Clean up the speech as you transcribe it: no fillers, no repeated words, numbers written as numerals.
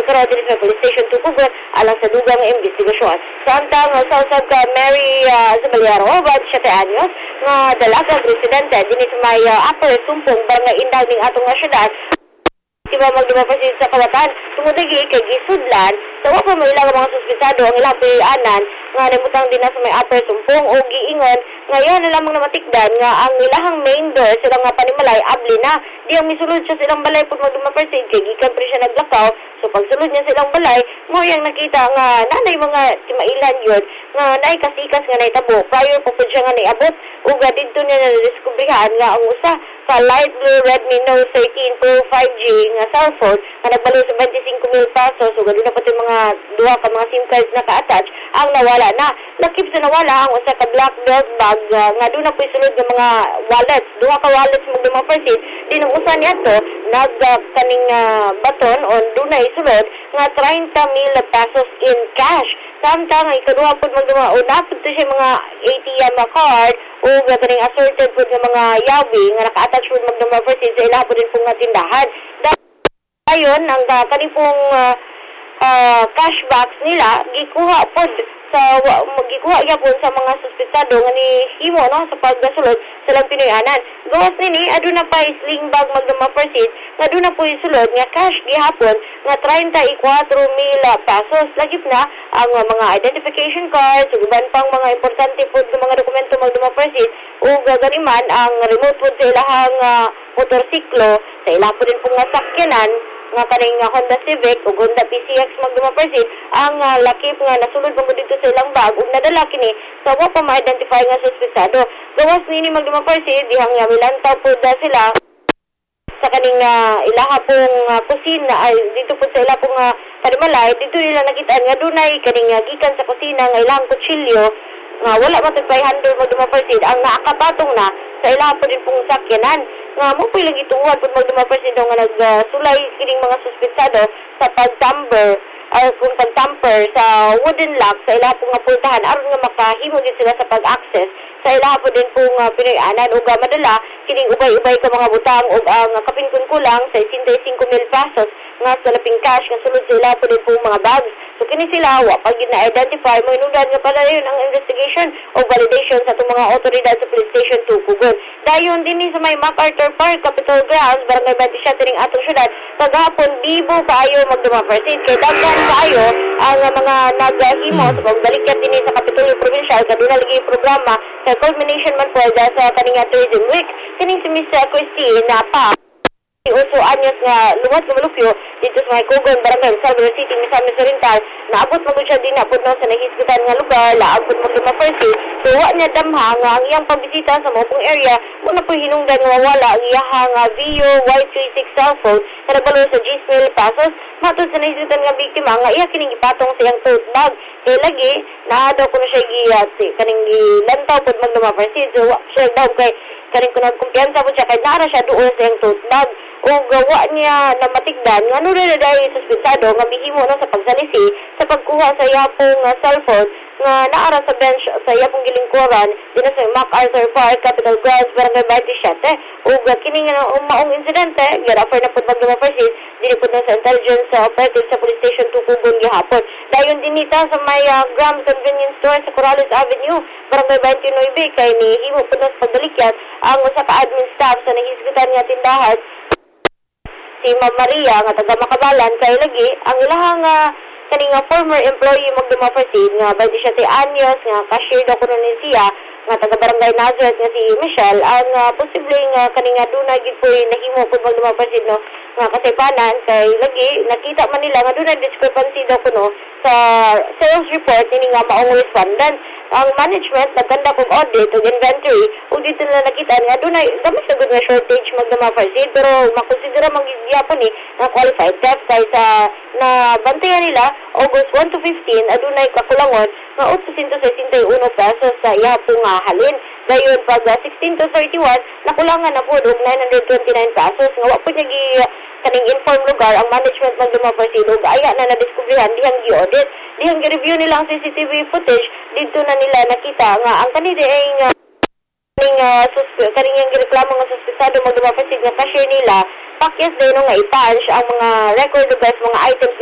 karon din sa Police Station Tukugon alang sa dugang nga investigasyon. Samtang sa usab ka Mary Zubaliaro, 27 anyos, nga dalagang residente dinhi sa may Upper Sumpong, Barangay Indaw ning atong nga syudad. Diba magdumapasid sa kawatan, tungod lagi kay gisudlan, sa wapa may ilang mga suspitsado ang ilang pilianan nga nabutang din na sa may Upper Sumpong o giingon, ngayon na lamang namatikdan nga ang ilahang main door silang nga panimalay, abli na. Di ang misulod siya silang balay pag magdumapasid, kay gikan pa siya naglakaw, so pagsulod niya silang balay, mo yung nakita nga nanay mga timailan yun, nga naikasikas nga naitabo, prior po po siya nga naabot, uga dito niya na-discoveryhan nga ang usa sa light blue Redmi Note 13 Pro 5G nga cellphone nga nagbalo sa 25,000 pesos ug aduna pa yung mga duha ka mga SIM cards na ka-attach ang nawala na. Lakip sa nawala ang usa ka black belt bag nga doon na po sulod ng mga wallets. Duha ka wallets mo dumapersid din ang usa niadto nag kaning baton on doon na isulod nga 30,000 pesos in cash. Samtang ikaduha po magduma o dapat to siya mga ATM card o ganing assorted po ng mga yawi nga naka-attach po magdumapersid sa ilaha po din pong tindahan. Ayon ang kaning pong cash box nila gikuha pod sa gikuha gyapon sa mga suspetsado nga ni himo no sa paggasulod sa lang Pinoyanan. Gawas nini aduna pa sling bag magdumapersid nga aduna po isulod nga cash gihapon nga 34,000 pesos. Lagip na ang mga identification cards ug uban pang mga importante po ng mga dokumento magdumapersid ug ganiman ang remote po sa ilahang motorsiklo sa ilaha po din pong sakyanan nga kaning Honda Civic o Honda PCX magdumapersid ang lakip nga nasulod mo dito sa ilang bag ug nadala kini sa wa pa ma-identify nga suspetsado. Gawas nini magdumapersid dihang milantaw po sila sa kaning ilaha pong kusina ay dito po sa ilaha pong panimalay dito nila nakita nga dunay kaning gikan sa kusina nga ilang kutsilyo nga wala matagpay handle magdumapersid ang naakabatong na sa ilaha po din pong sakyanan nga mo po ilang ituwad kung magdumapersid nga nagsulay kining mga suspetsado sa pagtamper kung pagtamper sa wooden lock sa ilaha pong pultahan aron nga makahimo gid sila sa pag-access sa ilaha po din pong Pinoyanan ug madala kining ubay-ubay ka mga butang ug ang kapingkon kulang sa 65,000 pesos nga sa laping cash nga sulod sa ilaha po din pong mga bags. So kini sila wa pa gid na-identify mo inungdan nga padayon ang investigation o validation sa itong mga otoridad sa Police Station Tukugon. Dayon dinhi sa may MacArthur Park, Capitol Grounds, Barangay 27 ning atong syudad, kagahapon bibo kaayo magdumapersid kay daghan kaayo ang mga naghimo sa pagbalikan dinhi sa Kapitolyo Provincial kaduna lagi programa sa culmination man po sa kaning tourism week. Kining si Miss Christine na pa uso anyos nga luwas na malupyo dito sa may Kugon, Barangay Salvador City, Misamis Oriental, naabot mo siya din napod no sa nahisgutan nga lugar, laabot mo sa persid, so wa niya damha nga ang iyang pambisita sa mopong area, muna po hinungdan nga wala ang iyahang Vio Y36 cellphone na nabalo sa Gismil pesos, matod sa nahisgutan nga biktima nga iya kining ipatong sa iyang tote bag, kaya lagi, daw ko na siya giyatsi, kaning gilantaw pod magdumapersid, so wa siya daw kay kaning ko nagkumpiyansa po siya kay nara siya doon sa iyang tote bag, o gawa niya na matigdan nga ano rin na dahil suspetsado nga bihimo na sa pagsalisi sa pagkuha sa iyapong cellphone nga naara sa bench sa iyapong gilingkuran din sa MacArthur Park, Capitol Grounds, Barangay 27 o kining maong insidente girafer na po magdumapersid dili po na sa intelligence operative sa Police Station Tukugon gihapon. Dayon dinita sa may Grams Convenience Store sa Corrales Avenue, Barangay 29 kay ni himo po na sa pagbalikyan ang usa ka admin staff sa nahisgutan nga tindahan si Ma'am Maria nga taga Makabalan kay lagi ang ilahang kaning former employee magdumapersid nga 27 anyos nga cashier daw kuno ni siya nga taga Barangay Nazareth nga si Michelle ang posibleng kaning dunay gid po nahimo pud magdumapersid no nga kasipanan kay lagi nakita man nila nga dunay discrepancy daw kuno sa sales report ni nga maong respondent. Ang management nagkanda kong audit o inventory o dito na nakita nga dunay gamit sa good nga shortage magdumapersid pero makonsidera magyapon ni na qualified theft kay sa na bantayan nila August 1 to 15 adunay kakulangon nga 861 pesos sa iyapong halin. Dayon pag 16 to 31 nakulangan na po og 929 pesos nga wa po niya kaning inform lugar ang management magdumapersid ug aya na nadiskubrihan dihang gi-audit dihang gi-review nila ang CCTV footage dito na nila nakita nga ang kanidi ay kaning yung gireklamo nga suspetsado magdumapersid nga cashier nila pakyas din nga i-punch ang mga record of mga items